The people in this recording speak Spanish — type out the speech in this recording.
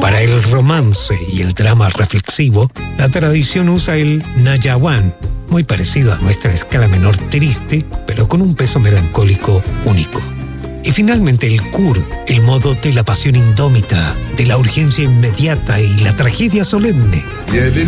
Para el romance y el drama reflexivo, la tradición usa el Nayawan, muy parecido a nuestra escala menor triste, pero con un peso melancólico único. Y finalmente el Kur, el modo de la pasión indómita, de la urgencia inmediata y la tragedia solemne.